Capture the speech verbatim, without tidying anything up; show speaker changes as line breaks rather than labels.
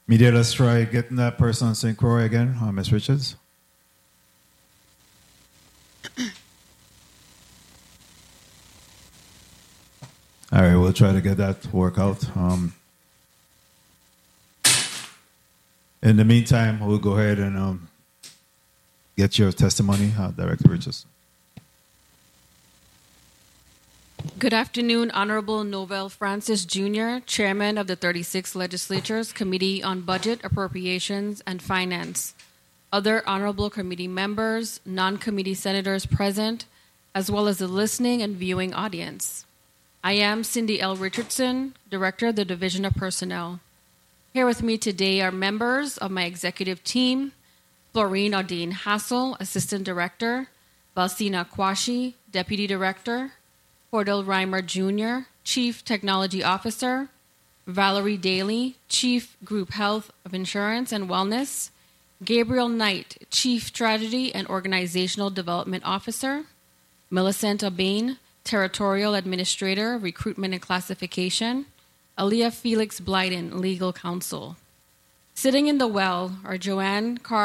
Media, let's try getting that person on Saint Croix again, uh, Miss Richards. All right, we'll try to get that to work out. Um, in the meantime, we'll go ahead and um, get your testimony, uh, Director Richards.
Good afternoon, Honorable Novell Francis Junior, Chairman of the thirty-sixth Legislature's Committee on Budget, Appropriations, and Finance, other honorable committee members, non-committee senators present, as well as the listening and viewing audience. I am Cindy L. Richardson, Director of the Division of Personnel. Here with me today are members of my executive team, Florine Audine Hassel, Assistant Director, Balsina Kwashi, Deputy Director, Cordell Reimer Junior, Chief Technology Officer, Valerie Daly, Chief Group Health of Insurance and Wellness, Gabriel Knight, Chief Strategy and Organizational Development Officer, Millicent O'Bain, Territorial Administrator, Recruitment and Classification, Aaliyah Felix Blyden, Legal Counsel. Sitting in the well are Joanne Carr